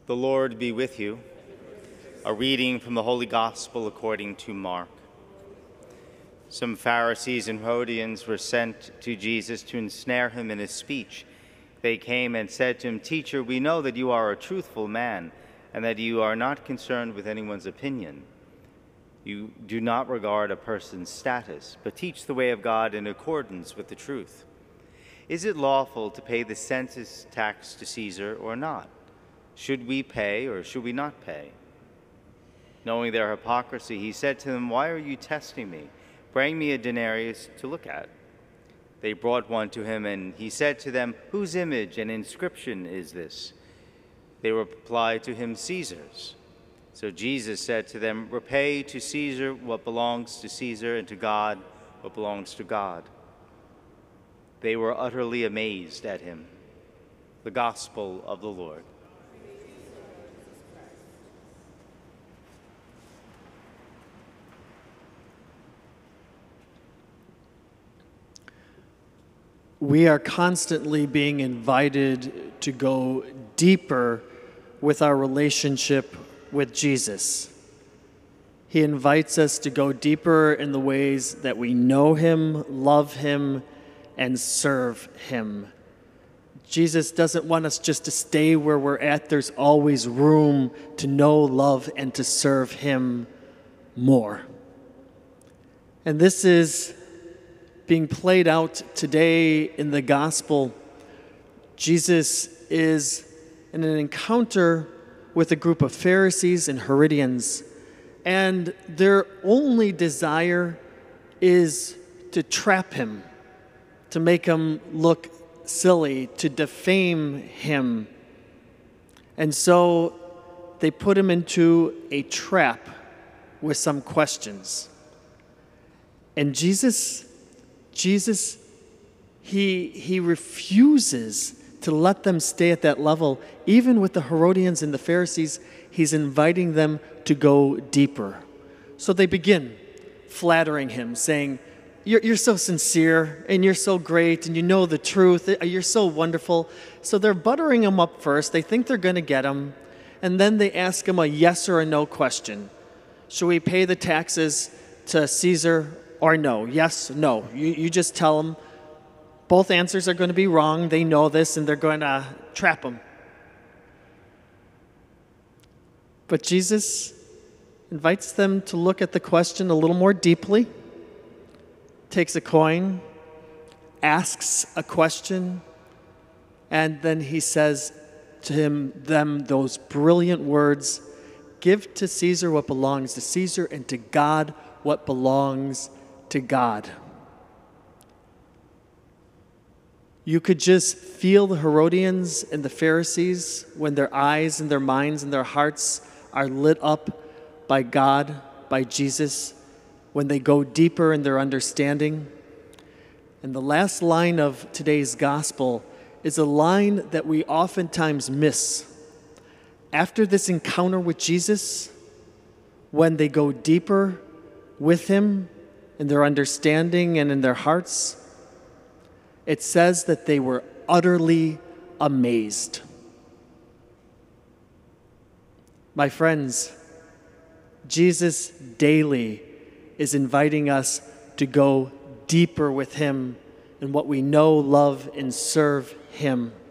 The Lord be with you. A reading from the Holy Gospel according to Mark. Some Pharisees and Herodians were sent to Jesus to ensnare him in his speech. They came and said to him, "Teacher, we know that you are a truthful man and that you are not concerned with anyone's opinion. You do not regard a person's status, but teach the way of God in accordance with the truth. Is it lawful to pay the census tax to Caesar or not? Should we pay or should we not pay?" Knowing their hypocrisy, he said to them, "Why are you testing me? Bring me a denarius to look at." They brought one to him, and he said to them, "Whose image and inscription is this?" They replied to him, "Caesar's." So Jesus said to them, "Repay to Caesar what belongs to Caesar, and to God what belongs to God." They were utterly amazed at him. The Gospel of the Lord. We are constantly being invited to go deeper with our relationship with Jesus. He invites us to go deeper in the ways that we know him, love him, and serve him. Jesus doesn't want us just to stay where we're at. There's always room to know, love, and to serve him more. And this is being played out today in the gospel. Jesus is in an encounter with a group of Pharisees and Herodians, and their only desire is to trap him, to make him look silly, to defame him. And so they put him into a trap with some questions. And Jesus, he refuses to let them stay at that level. Even with the Herodians and the Pharisees, he's inviting them to go deeper. So they begin flattering him, saying, You're so sincere, and you're so great, and you know the truth. You're so wonderful. So they're buttering him up first. They think they're going to get him. And then they ask him a yes or a no question. Should we pay the taxes to Caesar or no? Yes, no. You just tell them. Both answers are going to be wrong. They know this, and they're going to trap him. But Jesus invites them to look at the question a little more deeply, takes a coin, asks a question, and then he says to them those brilliant words, "Give to Caesar what belongs to Caesar, and to God what belongs to God." You could just feel the Herodians and the Pharisees when their eyes and their minds and their hearts are lit up by God, by Jesus, when they go deeper in their understanding. And the last line of today's gospel is a line that we oftentimes miss. After this encounter with Jesus, when they go deeper with him in their understanding and in their hearts, it says that they were utterly amazed. My friends, Jesus daily is inviting us to go deeper with him in what we know, love, and serve him.